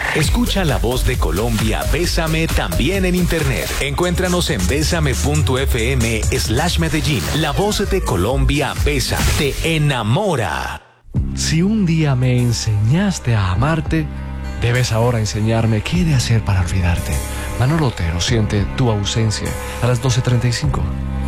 Escucha la voz de Colombia, Bésame, también en internet. Encuéntranos en besame.fm/Medellín. La voz de Colombia, Bésame, te enamora. Si un día me enseñaste a amarte, debes ahora enseñarme qué he de hacer para olvidarte. Manolo Otero siente tu ausencia a las 12:35.